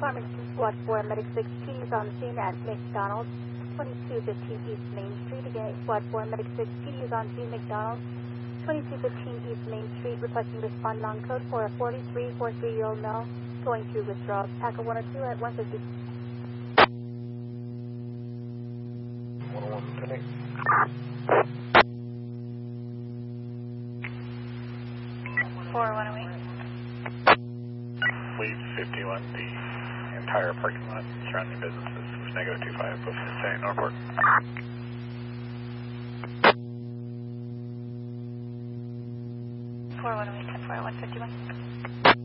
Department Squad 4, Medic 16 is on the scene at McDonald's, 2215 East Main Street. Again, Squad 4, Medic 16 is on scene McDonald's, 2215 East Main Street, requesting respond on code for a 43-year-old male going to withdraw. Packer 102 at 150. 101, connect. Lead 51, the entire parking lot, surrounding businesses, was -25, both St. Norfolk. 4108, 10 151.